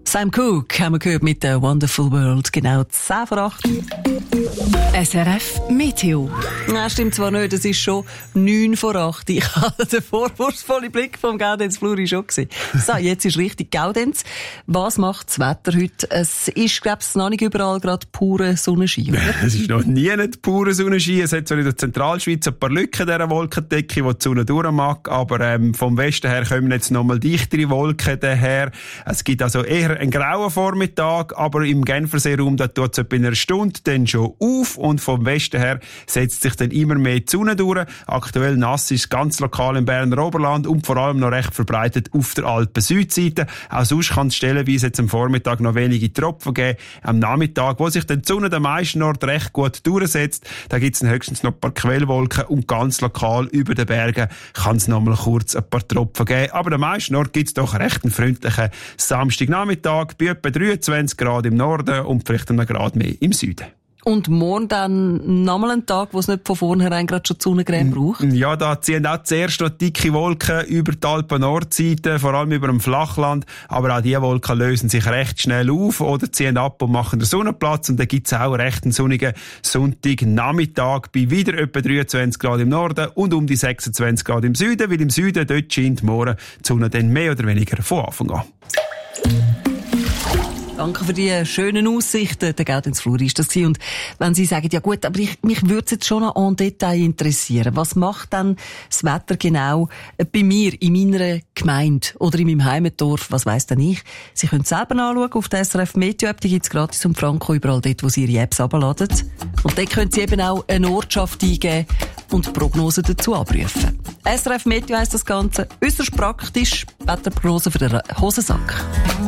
Sam Cooke haben wir gehört mit der Wonderful World, genau 10 vor 8. SRF Meteo. Nein, stimmt zwar nicht, es ist schon 9 vor 8. Ich hatte den vorwurfsvollen Blick vom Gaudenz Fluri schon gesehen. So, jetzt ist richtig Gaudenz. Was macht das Wetter heute? Es ist, glaube ich, noch nicht überall gerade pure Sonnenschein, oder? Es ist noch nie nicht pure Sonnenschein. Es hat zwar in der Zentralschweiz ein paar Lücken dieser Wolkendecke, wo die Sonne durch mag, aber vom Westen her kommen jetzt noch mal dichtere Wolken daher. Es gibt also eher einen grauen Vormittag, aber im Genferseeraum, da tut es etwa in einer Stunde dann schon auf und vom Westen her setzt sich dann immer mehr die Sonne durch. Aktuell nass ist es ganz lokal im Berner Oberland und vor allem noch recht verbreitet auf der Alpen-Südseite. Auch sonst kann es stellenweise jetzt am Vormittag noch wenige Tropfen geben. Am Nachmittag, wo sich dann die Sonne am meisten Ort recht gut durchsetzt, da gibt es höchstens noch ein paar Quellwolken und ganz lokal über den Bergen kann es noch mal kurz ein paar Tropfen geben. Aber am meisten Ort gibt es doch recht einen freundlichen Samstagnachmittag bei etwa 23 Grad im Norden und vielleicht einen Grad mehr im Süden. Und morgen dann nochmal ein Tag, wo es nicht von vornherein gerade schon die Sonnencreme braucht? Ja, da ziehen auch zuerst noch dicke Wolken über die Alpen-Nordseite, vor allem über dem Flachland. Aber auch diese Wolken lösen sich recht schnell auf oder ziehen ab und machen den Sonnenplatz. Und dann gibt's auch recht einen sonnigen Sonntagnachmittag bei wieder etwa 23 Grad im Norden und um die 26 Grad im Süden, weil im Süden dort scheint morgen die Sonne dann mehr oder weniger von Anfang an. Danke für die schönen Aussichten. Der Gaudenz Fluri ist das gewesen. Und wenn Sie sagen, ja gut, aber mich würde es jetzt schon noch en Detail interessieren. Was macht dann das Wetter genau bei mir, in meiner Gemeinde oder in meinem Heimatdorf? Was weiss denn ich? Sie können es selber anschauen auf der SRF Meteo App. Die gibt's gratis um Franco überall dort, wo Sie Ihre Apps herunterladen. Und dort können Sie eben auch eine Ortschaft eingeben und Prognosen dazu abrufen. SRF Meteo heisst das Ganze. Äusserst praktisch. Wetterprognose für den Hosensack.